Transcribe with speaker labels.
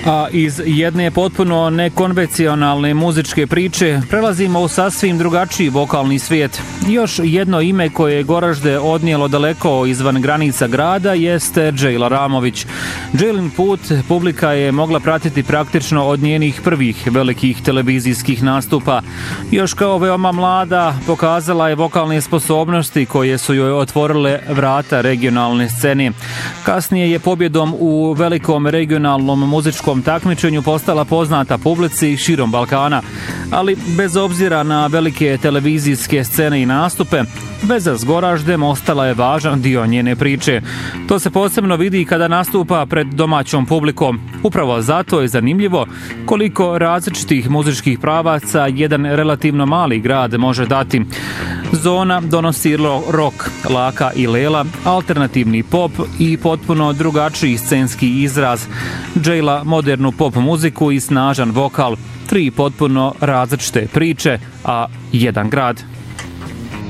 Speaker 1: A iz jedne potpuno nekonvencionalne muzičke priče prelazimo u sasvim drugačiji vokalni svijet. Još jedno ime koje je Goražde odnijelo daleko izvan granica grada jeste Džejla Ramović. Džejlin put publika je mogla pratiti praktično od njenih prvih velikih televizijskih nastupa. Još kao veoma mlada pokazala je vokalne sposobnosti koje su joj otvorile vrata regionalne scene. Kasnije je pobjedom u velikom regionalnom muzičkom takmičenju postala poznata publici širom Balkana, ali bez obzira na velike televizijske scene i nastupe, veza s Goraždem ostala je važan dio njene priče. To se posebno vidi kada nastupa pred domaćom publikom. Upravo zato je zanimljivo koliko različitih muzičkih pravaca jedan relativno mali grad može dati. Zona donosi rock, Laka i Lela, alternativni pop i potpuno drugačiji scenski izraz. Džejla modernu pop muziku i snažan vokal. 3 potpuno različite priče, a jedan grad.